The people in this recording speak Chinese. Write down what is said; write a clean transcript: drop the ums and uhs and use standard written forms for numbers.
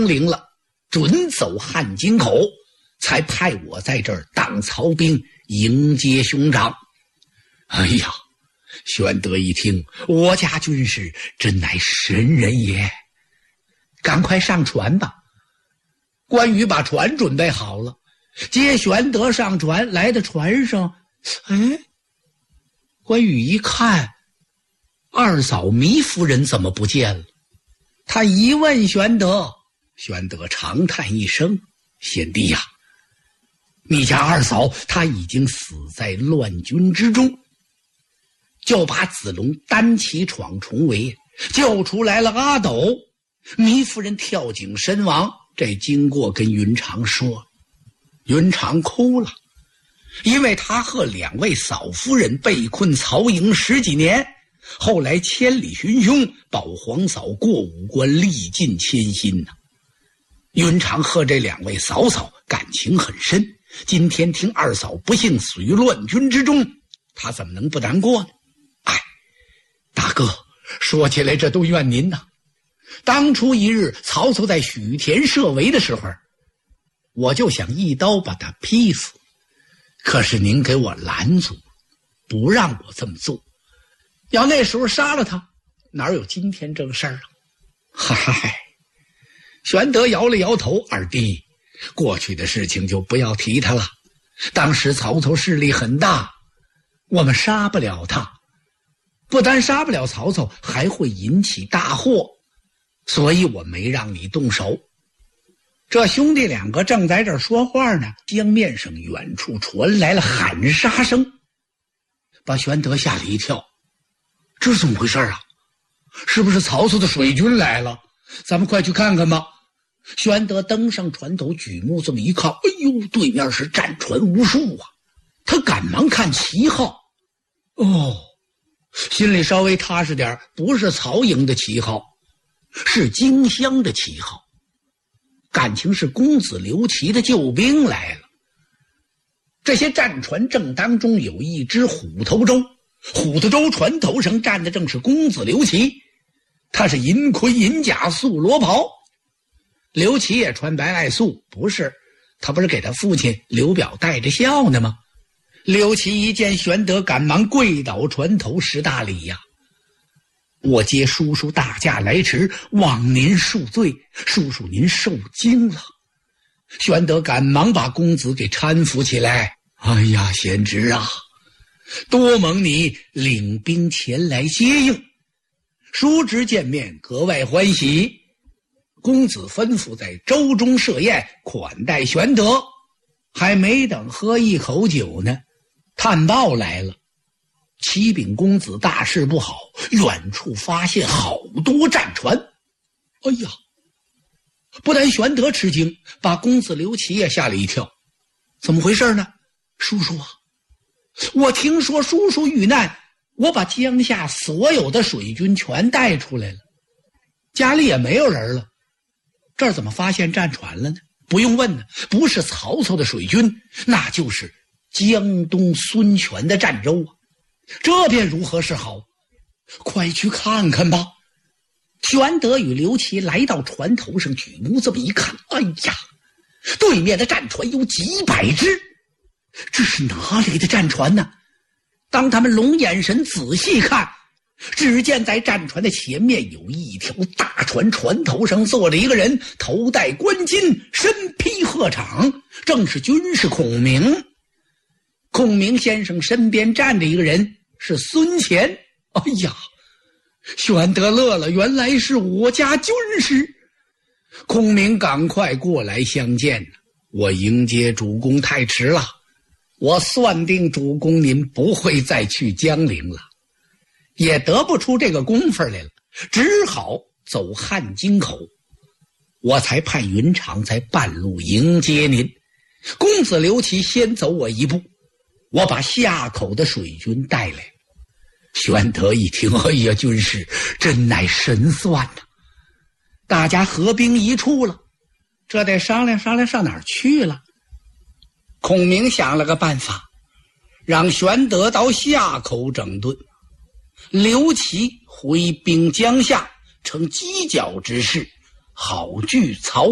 江陵了，准走汉津口，才派我在这儿当曹兵迎接兄长。哎呀，玄德一听，我家军师真乃神人也，赶快上船吧。关羽把船准备好了，接玄德上船，来到船上，关羽一看，二嫂糜夫人怎么不见了？他一问玄德，玄德长叹一声：“贤弟呀，你家二嫂她已经死在乱军之中。”就把子龙单骑闯重围，救出来了阿斗。糜夫人跳井身亡，这经过跟云长说，云长哭了，因为他和2位嫂夫人被困曹营10几年，后来千里寻凶，保皇嫂过5关，历尽千辛呐。云长和这2位嫂嫂感情很深，今天听二嫂不幸死于乱军之中，他怎么能不难过呢？大哥，说起来这都怨您呐。当初一日曹操在许田设围的时候，我就想一刀把他劈死，可是您给我拦住，不让我这么做。要那时候杀了他，哪有今天这个事儿啊？嗨，玄德摇了摇头，二弟，过去的事情就不要提他了。当时曹操势力很大，我们杀不了他，不但杀不了曹操，还会引起大祸，所以我没让你动手。这兄弟2个正在这儿说话呢，江面上远处传来了喊杀声，把玄德吓了一跳。这是怎么回事啊？是不是曹操的水军来了？咱们快去看看吧。玄德登上船头，举目这么一看，哎呦，对面是战船无数啊！他赶忙看旗号，心里稍微踏实点，不是曹营的旗号，是荆襄的旗号，感情是公子刘琦的救兵来了。这些战船正当中有一只虎头舟，虎头舟船头上站的正是公子刘琦，他是银盔银甲素罗袍。刘琦也穿白赖素，他不是给他父亲刘表带着孝呢吗？刘琦一见玄德，赶忙跪倒船头施大礼呀！我接叔叔大驾来迟，望您恕罪，叔叔您受惊了。玄德赶忙把公子给搀扶起来。哎呀，贤侄啊，多蒙你领兵前来接应，叔侄见面格外欢喜。公子吩咐在舟中设宴款待玄德，还没等喝一口酒呢，探报来了，启禀公子大事不好，远处发现好多战船。哎呀，不但玄德吃惊，把公子刘琦也吓了一跳。怎么回事呢？叔叔啊，我听说叔叔遇难，我把江夏所有的水军全带出来了，家里也没有人了，这儿怎么发现战船了呢？不用问呢，不是曹操的水军，那就是江东孙权的战舟啊！这便如何是好？快去看看吧！玄德与刘琦来到船头上，举目这么一看，哎呀，对面的战船有几百只，这是哪里的战船呢？当他们龙眼神仔细看，只见在战船的前面有一条大船，船头上坐着一个人，头戴冠巾，身披鹤氅，正是军师孔明。孔明先生身边站着一个人，是孙乾。哎呀，玄德乐了，原来是我家军师。孔明赶快过来相见，我迎接主公太迟了，我算定主公您不会再去江陵了，也得不出这个功夫来了，只好走汉津口，我才派云长在半路迎接您。公子刘琦先走我一步，我把下口的水军带来。玄德一听，哎呀，军师真乃神算呐！大家合兵一处了，这得商量商量上哪儿去了。孔明想了个办法，让玄德到下口整顿，刘琦回兵江夏，成犄角之势，好拒曹